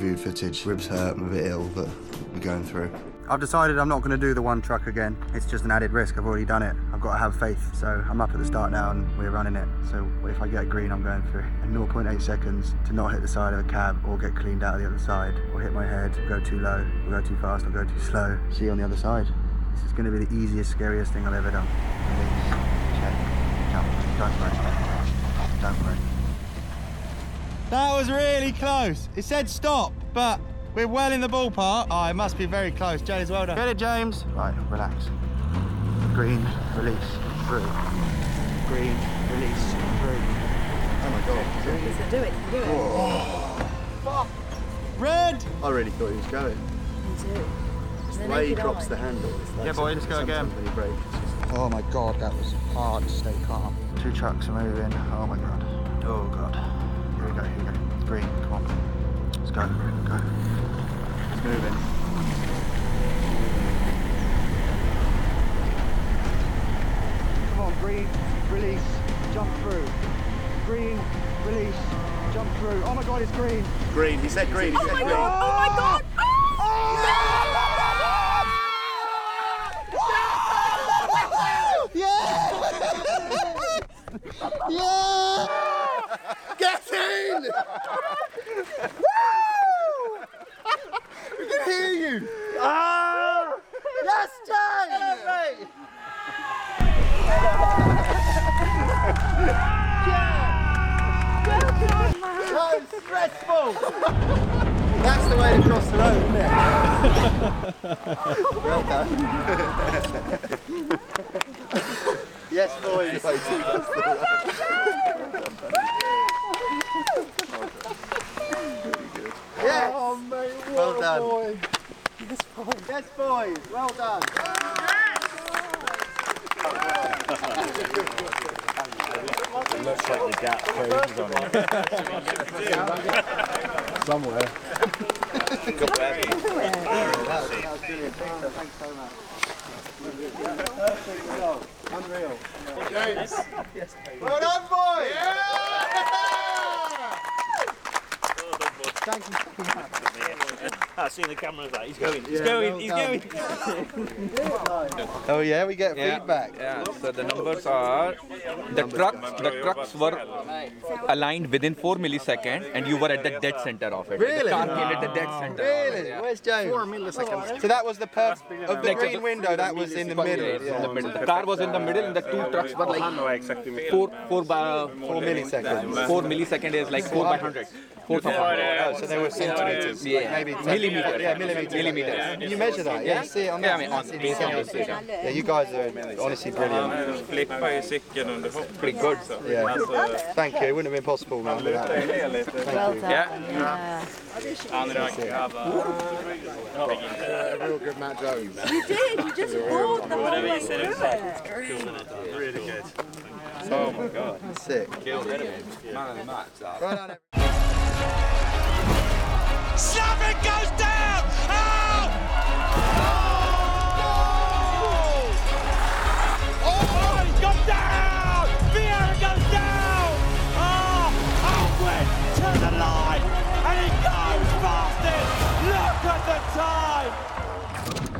reviewed footage. Ribs hurt, I'm a bit ill, but we're going through. I've decided I'm not going to do the one truck again. It's just an added risk. I've already done it. I've got to have faith. So I'm up at the start now and we're running it. So if I get green, I'm going through. And 0.8 seconds to not hit the side of a cab or get cleaned out of the other side or hit my head, or go too low, or go too fast, or go too slow. See you on the other side. This is going to be the easiest, scariest thing I've ever done. Release, check, jump, don't worry. Don't worry. That was really close. It said stop, but we're well in the ballpark. Oh, it must be very close. James, well done. Get it, James. Right, relax. Green, release, through. Green, release, through. Oh my God. Do it, do it. Oh. Fuck. Red! I really thought he was going. Me too. It's the way he drops the handle. Like Yeah, boy, let's go again. When you brake, it's just... Oh my God, that was hard to stay calm. 2 trucks are moving. Oh my God. Oh God. Here we go, here we go. Green, come on. Let's go, go. It's moving. Come on, green, release, jump through. Green, release, jump through. Oh my God, it's green. Green, he said green, he said green. Oh my God! Yeah! Get in! Woo! We can hear you! Ah! Yes, Jay! So stressful! That's the way to cross the road, isn't it? Well done. Yes, boys. Yes. Oh, mate, what well done. Boy. Yes, boys. Yes, boys. Well done. It looks like you got phones on it. Somewhere. That was brilliant. Thanks so much. Unreal. James. Yes, well done, boys! Yeah! Thank you so much. I've seen the cameras out. He's going. He's going. He's going. Oh yeah, we get feedback. Yeah. So the numbers are the trucks were aligned within 4 milliseconds, and you were at the dead center of it. Really? The car came at the dead center. Really? Yeah. Where's James? 4 milliseconds. So that was the of the green window. That was in the middle. Yeah. In the middle. The car was in the middle, and the 2 trucks were like 4 milliseconds. 4 milliseconds is like 4 by 100. 4,000. Oh, so they were centimeters. Yeah. Like maybe millimeters. Yeah, millimeters. You measure that? Yeah, you see it on that? Yeah, I mean, on based on this. Yeah, you guys are honestly brilliant. Pretty good. Yeah. Thank you. It wouldn't have been possible, man. Without that. Well done. Yeah. Real good Matt Jones. You did. You just roared the whole way through it. Really good. Oh my God. Sick. Man of the match. Right on, Slavic goes down!